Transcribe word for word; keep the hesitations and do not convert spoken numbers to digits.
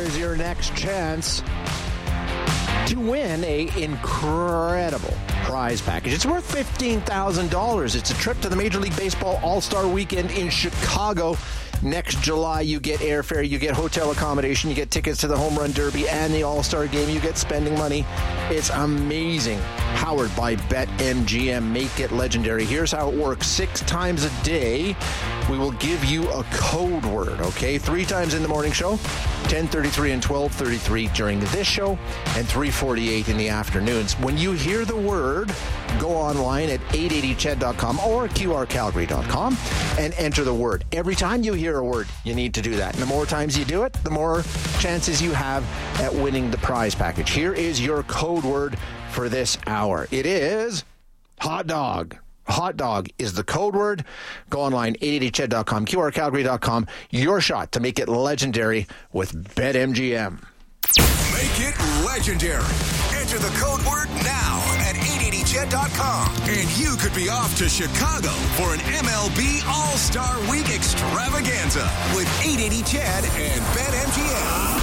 is your next chance to win a incredible prize package. It's worth fifteen thousand dollars. It's a trip to the Major League Baseball All-Star Weekend in Chicago. Next July, you get airfare, you get hotel accommodation, you get tickets to the Home Run Derby and the All-Star Game, you get spending money. It's amazing. Powered by BetMGM. Make it legendary. Here's how it works. Six times a day, we will give you a code word, okay? Three times in the morning show, ten thirty-three and twelve thirty-three during this show, and three forty-eight in the afternoons. When you hear the word, go online at eight eighty C H E D dot com or Q R Calgary dot com and enter the word. Every time you hear a word, you need to do that. And the more times you do it, the more chances you have at winning the prize package. Here is your code word for this hour. It is hot dog. Hot dog is the code word. Go online, eight eighty C H E D dot com, Q R Calgary dot com. Your shot to make it legendary with BetMGM. Make it legendary. Enter the code word now at eight eighty C H E D dot com. And you could be off to Chicago for an M L B All-Star Week extravaganza with eight eighty C H E D and BetMGM.